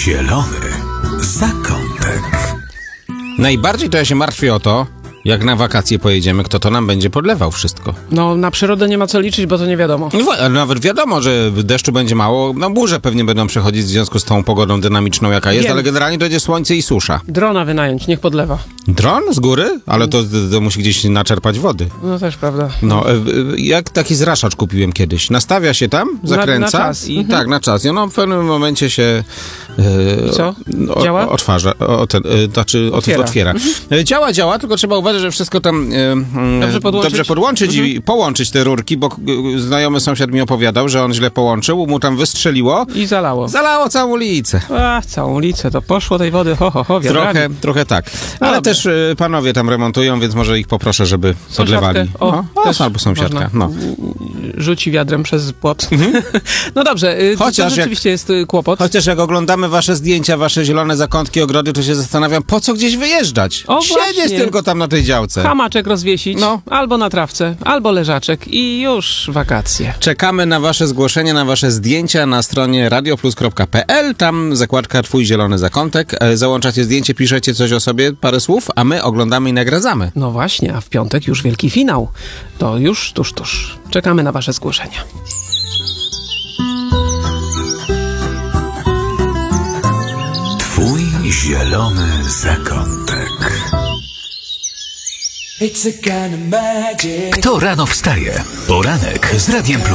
Zielony zakątek. Najbardziej to ja się martwię o to, jak na wakacje pojedziemy, kto to nam będzie podlewał wszystko. No, na przyrodę nie ma co liczyć, bo to nie wiadomo. No, nawet wiadomo, że deszczu będzie mało, no burze pewnie będą przechodzić w związku z tą pogodą dynamiczną, jaka jest, Wiem. ale generalnie to będzie słońce i susza. Drona wynająć, niech podlewa. Dron z góry? Ale to musi gdzieś naczerpać wody. No też prawda. No, jak taki zraszacz kupiłem kiedyś. Nastawia się tam, zakręca na czas. i tak, na czas. I ono w pewnym momencie się Co? Działa? Odtwarza, otwiera. Działa, tylko trzeba uważać, że wszystko tam dobrze podłączyć i połączyć te rurki, bo znajomy sąsiad mi opowiadał, że on źle połączył, mu tam wystrzeliło. I zalało. Zalało całą ulicę. Całą ulicę, to poszło tej wody, wiadrami. Trochę tak. Ale dobra. też panowie tam remontują, więc może ich poproszę, żeby podlewali. Też Albo sąsiadka. można. Rzuci wiadrem przez płot. No dobrze, to rzeczywiście jest kłopot. Chociaż jak oglądamy wasze zdjęcia, wasze zielone zakątki, ogrody, to się zastanawiam, po co gdzieś wyjeżdżać? Siedzieć właśnie. tylko tam na tej działce. Hamaczek rozwiesić, albo na trawce, albo leżaczek i już wakacje. Czekamy na wasze zgłoszenia, na wasze zdjęcia na stronie radioplus.pl. Tam zakładka Twój zielony zakątek. Załączacie zdjęcie, piszecie coś o sobie, parę słów, a my oglądamy i nagradzamy. No właśnie, a w piątek już wielki finał. To już tuż. Czekamy na wasze zgłoszenia. Twój zielony zakątek. Kto rano wstaje? Poranek z Radiem Plus.